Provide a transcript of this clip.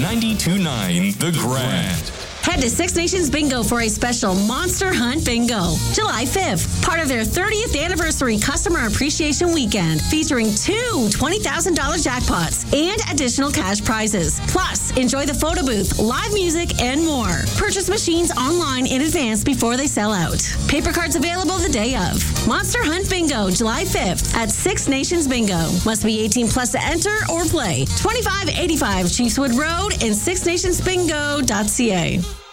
92.9 The Grand. Head to Six Nations Bingo for a special Monster Hunt Bingo, July 5th, part of their 30th anniversary customer appreciation weekend, featuring two $20,000 jackpots and additional cash prizes. Plus, enjoy the photo booth, live music, and more. Purchase machines online in advance before they sell out. Paper cards available the day of. Monster Hunt Bingo, July 5th at Six Nations Bingo. Must be 18 plus to enter or play. 2585 Chiefswood Road and sixnationsbingo.ca.